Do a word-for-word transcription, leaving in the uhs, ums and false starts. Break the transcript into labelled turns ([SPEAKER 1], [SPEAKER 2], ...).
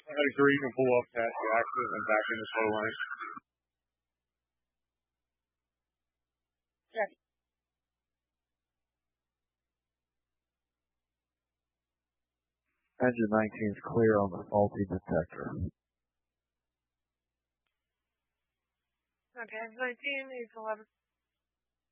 [SPEAKER 1] I agree, you can pull up past Jackson and back into slow lane.
[SPEAKER 2] Check.
[SPEAKER 3] Engine nineteen is clear on the faulty detector.
[SPEAKER 2] Okay, nineteen, eight eleven.